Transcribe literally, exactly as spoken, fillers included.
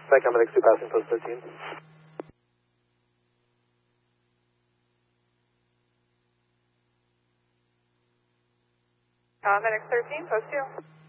Spectrum, Medics two passing post thirteen. Uh, Medics thirteen, post two.